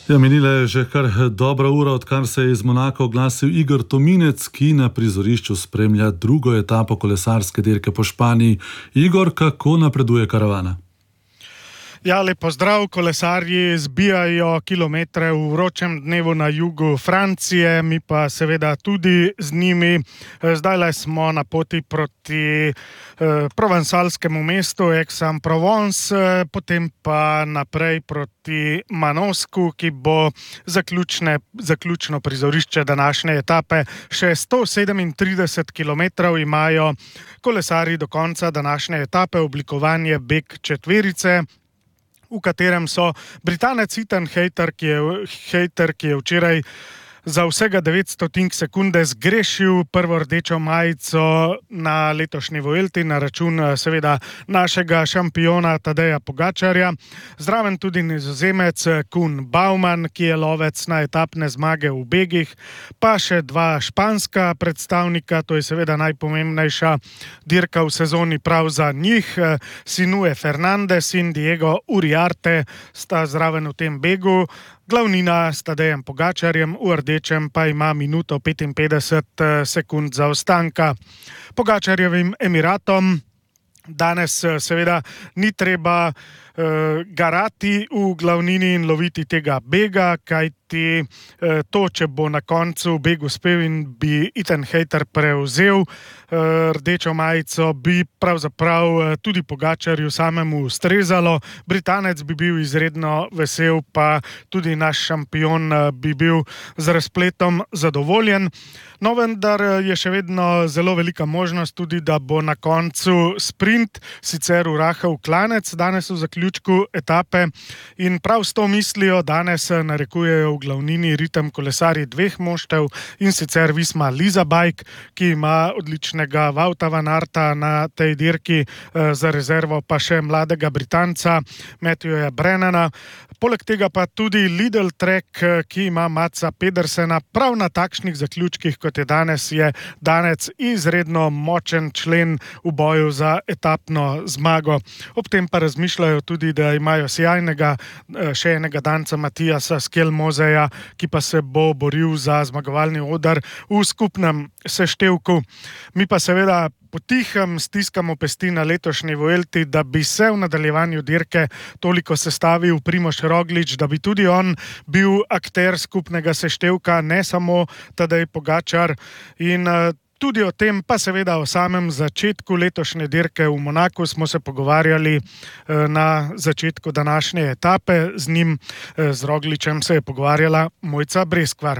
Ja, minila je že kar dobra ura, odkar se je iz Monaka oglasil Igor Tominec, ki na prizorišču spremlja drugo etapo kolesarske dirke po Španiji. Igor, kako napreduje karavana? Ja, lep pozdrav. Kolesarji zbijajo kilometre v vročem dnevu na jugu Francije, mi pa seveda tudi z njimi. Zdajle smo na poti proti provansalskemu mestu Aix-en-Provence, potem pa naprej proti Manosku, ki bo zaključno prizorišče današnje etape. Še 137 kilometrov imajo kolesarji do konca današnje etape, oblikovanje beg četverice, v katerem so Britanec Ethan Hayter, ki je včeraj za vsega 900 sekunde zgrešil prvo rdečo majico na letošnji Vuelti na račun seveda našega šampiona Tadeja Pogačarja. Zraven tudi Nizozemec Koen Bouwman, ki je lovec na etapne zmage v begih, pa še dva španska predstavnika, to je seveda najpomembnejša dirka v sezoni prav za njih. Sinue Fernandez in Diego Uriarte sta zraven v tem begu. Glavnina s Tadejem Pogačarjem, v rdečem pa ima minuto 55 sekund zaostanka. Pogačarjevim Emiratom danes seveda ni treba garati v glavnini in loviti tega bega, kajti to, če bo na koncu beg uspel in bi Ethan Hayter prevzel rdečo majico, bi pravzaprav tudi Pogačarju samemu ustrezalo. Britanec bi bil izredno vesel, pa tudi naš šampion bi bil z razpletom zadovoljen. No, vendar je še vedno zelo velika možnost tudi, da bo na koncu sprint, sicer v rahel klanec danes v zaključku etape, in prav s to mislijo danes narekujejo v glavnini ritem kolesarji dveh moštev, in sicer Visma Leasabike, ki ima odličnega Wouta van Aerta na tej dirki, za rezervo pa še mladega Britanca Matthewa Brennana. Poleg tega pa tudi Lidl Trek, ki ima Matsa Pedersena. Prav na takšnih zaključkih, kot je danes izredno močen člen v boju za etapno zmago. Ob tem pa razmišljajo tudi, da imajo sjajnega še enega danca Matijasa Skelmozeja, ki pa se bo boril za zmagovalni oder v skupnem seštevku. Mi pa seveda potihem stiskamo pesti na letošnji Vuelti, da bi se v nadaljevanju dirke toliko sestavil Primož Roglič, da bi tudi on bil akter skupnega seštevka, ne samo Tadej Pogačar. In tudi o tem, pa seveda o samem začetku letošnje dirke v Monaku smo se pogovarjali na začetku današnje etape. Z njim, z Rogličem, se je pogovarjala Mojca Breskvar.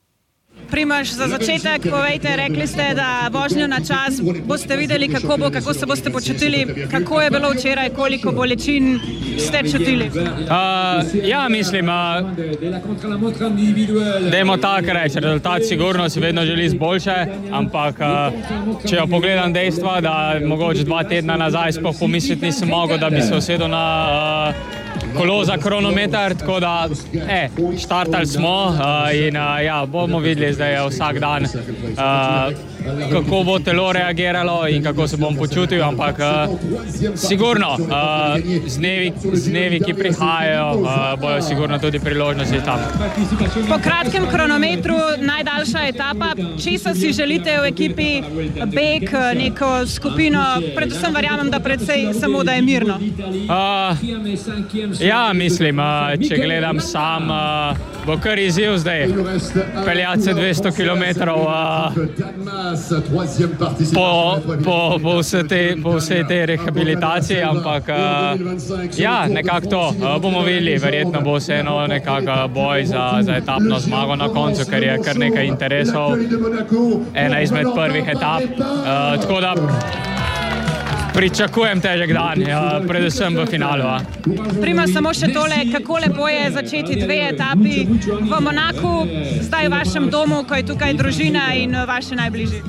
Primož, za začetek povejte, rekli ste, da vožnjo na čas boste videli, kako se boste počutili, kako je bilo včeraj, koliko bolečin ste čutili? Ja, mislim, dajmo tako reči, rezultat sigurno si vedno želi izboljše, ampak če jo pogledam dejstva, da mogoče 2 tedna nazaj sploh pomisliti nisem mogel, da bi se usedel na kolo za kronometer, tako da štartali smo in bomo videli zdaj vsak dan, kako bo telo reagiralo in kako se bom počutil, ampak sigurno z dnevi, ki prihajajo, bojo sigurno tudi priložnosti tam. Po kratkem kronometru najdaljša etapa, česa si želite v ekipi beg, neko skupino, predvsem verjamem, da predvsej samo, da je mirno? Ja, mislim, če gledam sam, bo kar izziv zdaj peljati se 200 kilometrov po vsej tej rehabilitaciji, ampak nekako to bomo videli, verjetno bo vseeno nekako boj za etapno zmago na koncu, ker je kar nekaj interesov, ena izmed prvih etap, tako da pričakujem težek dan, predvsem v finalu. Primož, samo še tole, kako lepo je začeti 2 etapi v Monaku, zdaj v vašem domu, ko je tukaj družina in vaši najbližji.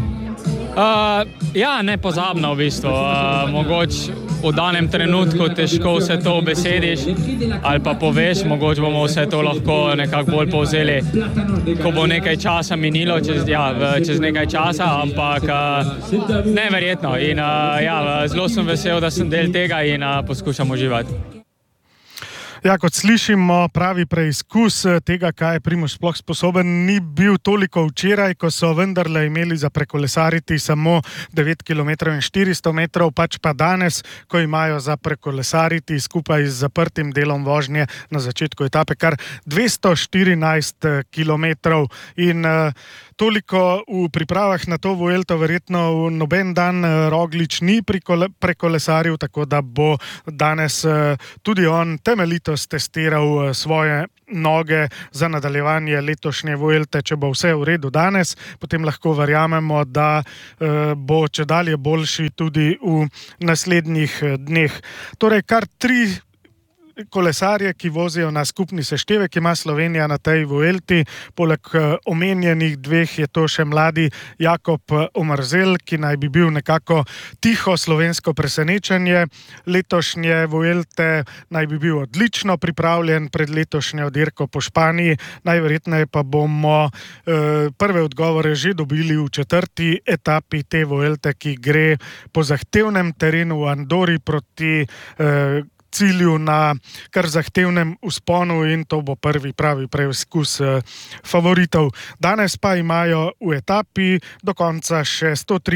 Nepozabno v bistvu. Mogoče v danem trenutku težko vse to besediš ali pa poveš, mogoče bomo vse to lahko nekako bolj povzeli, ko bo nekaj časa minilo, čez nekaj časa, ampak neverjetno. In zelo sem vesel, da sem del tega in poskušam uživati. Ja, kot slišimo, pravi preizkus tega, kaj je Primož sploh sposoben, ni bil toliko včeraj, ko so vendarle imeli za prekolesariti samo 9 km in 400 metrov, pač pa danes, ko imajo za prekolesariti skupaj z zaprtim delom vožnje na začetku etape kar 214 km. In toliko v pripravah na to Vuelto verjetno v noben dan Roglič ni prekolesaril, tako da bo danes tudi on temeljito testiral svoje noge za nadaljevanje letošnje Vuelte. Če bo vse v redu danes, potem lahko verjamemo, da bo čedalje boljši tudi v naslednjih dneh. Torej, kar 3 kolesarje, ki vozijo na skupni seštevek, ima Slovenija na tej Vuelti. Poleg omenjenih 2 je to še mladi Jakob Omerzel, ki naj bi bil nekako tiho slovensko presenečenje letošnje Vuelte, naj bi bil odlično pripravljen pred letošnjo dirko po Španiji. Najverjetneje pa bomo prve odgovore že dobili v 4. etapi te Vuelte, ki gre po zahtevnem terenu v Andori proti cilju na kar zahtevnem vzponu, in to bo prvi pravi preizkus favoritov. Danes pa imajo v etapi do konca še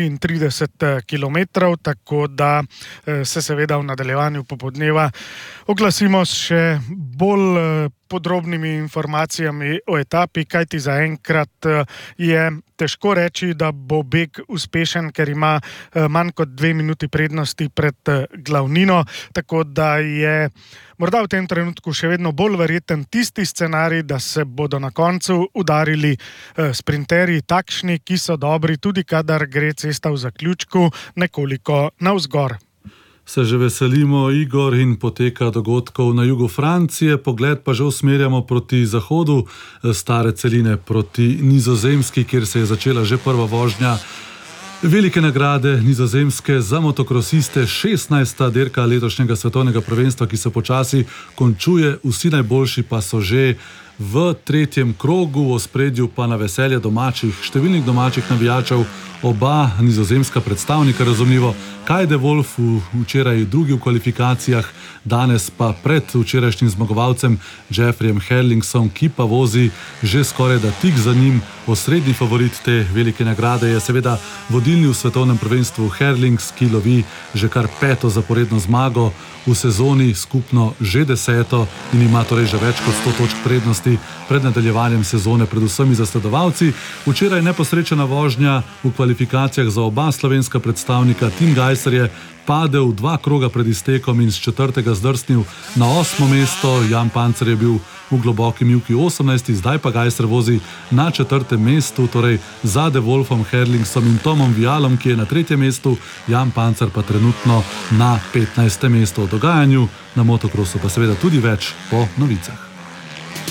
133 km, tako da se seveda v nadaljevanju popoldneva oglasimo s še bolj podrobnimi informacijami o etapi, kajti zaenkrat je težko reči, da bo beg uspešen, ker ima manj kot 2 minuti prednosti pred glavnino, tako da je morda v tem trenutku še vedno bolj verjeten tisti scenarij, da se bodo na koncu udarili sprinterji, takšni, ki so dobri, tudi kadar gre cesta v zaključku nekoliko navzgor. Se že veselimo, Igor, in poteka dogodkov na jugu Francije, pogled pa že usmerjamo proti zahodu stare celine, proti Nizozemski, kjer se je začela že prva vožnja velike nagrade Nizozemske za motokrosiste, 16. dirka letošnjega svetovnega prvenstva, ki se počasi končuje, vsi najboljši pa so že v 3. krogu, v ospredju pa na veselje številnih domačih navijačev oba nizozemska predstavnika, razumljivo, Kai de Wolf včeraj drugi v kvalifikacijah, danes pa pred včerajšnjim zmagovalcem Jeffreyem Herlingsom, ki pa vozi že skoraj da tik za njim. Osrednji favorit te velike nagrade je seveda vodilni v svetovnem prvenstvu Herlings, ki lovi že kar 5. zaporedno zmago v sezoni, skupno že 10. in ima torej že več kot 100 točk prednosti pred nadaljevanjem sezone, predvsem zasledovalci. Včeraj neposrečena vožnja v kvalifikacijah za oba slovenska predstavnika. Tim Gajser je padel 2 kroga pred iztekom in z 4. zdrsnil na 8. mesto. Jan Pancer je bil v globoki mivki 18. Zdaj pa Gajser vozi na 4. mestu, torej za De Wolfom, Herlingsom in Tomom Vialom, ki je na 3. mestu, Jan Pancer pa trenutno na 15. mestu. O dogajanju na motokrosu pa seveda tudi več po novicah.